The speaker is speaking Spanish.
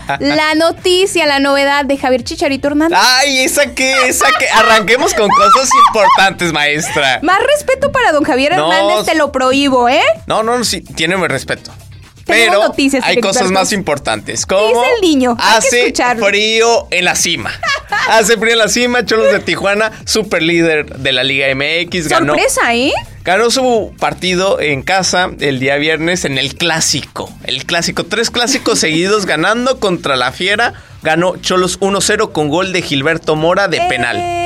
la noticia, la novedad de Javier Chicharito Hernández. Ay, esa que arranquemos con cosas importantes, maestra. Más respeto para don Javier Hernández, te lo prohíbo, ¿eh? No, sí, tiene mi respeto. Tenemos Pero noticias, hay expertos. cosas más importantes. Como Dice el niño, hay que hace escucharlo. frío en la cima. Hace frío en la cima. Cholos de Tijuana, super líder de la Liga MX. Sorpresa, ¿eh? Ganó su partido en casa el día viernes en el clásico. 3 clásicos seguidos ganando contra la Fiera. Ganó Cholos 1-0 con gol de Gilberto Mora de penal.